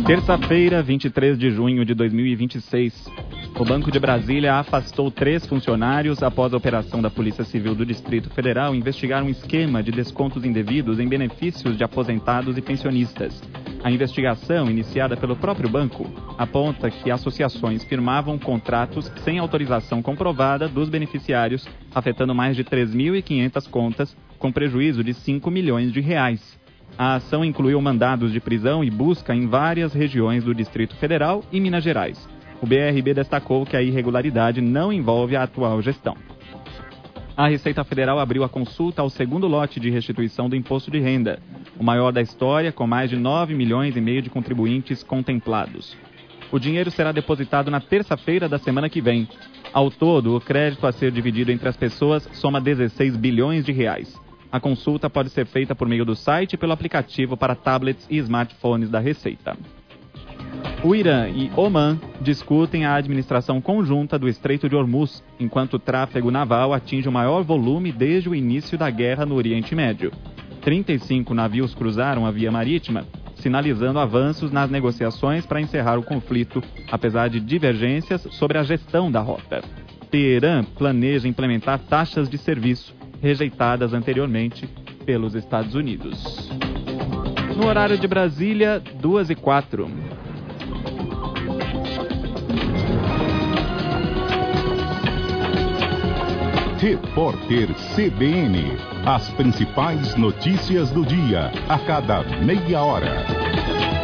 Terça-feira, 23 de junho de 2026. O Banco de Brasília afastou 3 funcionários após a operação da Polícia Civil do Distrito Federal investigar um esquema de descontos indevidos em benefícios de aposentados e pensionistas. A investigação, iniciada pelo próprio banco, aponta que associações firmavam contratos sem autorização comprovada dos beneficiários, afetando mais de 3.500 contas, com prejuízo de 5 milhões de reais. A ação incluiu mandados de prisão e busca em várias regiões do Distrito Federal e Minas Gerais. O BRB destacou que a irregularidade não envolve a atual gestão. A Receita Federal abriu a consulta ao segundo lote de restituição do imposto de renda, o maior da história, com mais de 9 milhões e meio de contribuintes contemplados. O dinheiro será depositado na terça-feira da semana que vem. Ao todo, o crédito a ser dividido entre as pessoas soma 16 bilhões de reais. A consulta pode ser feita por meio do site e pelo aplicativo para tablets e smartphones da Receita. O Irã e Omã discutem a administração conjunta do Estreito de Hormuz, enquanto o tráfego naval atinge o maior volume desde o início da guerra no Oriente Médio. 35 navios cruzaram a via marítima, sinalizando avanços nas negociações para encerrar o conflito, apesar de divergências sobre a gestão da rota. Teherã planeja implementar taxas de serviço, rejeitadas anteriormente pelos Estados Unidos. No horário de Brasília, 2h04. Repórter CBN. As principais notícias do dia, a cada meia hora.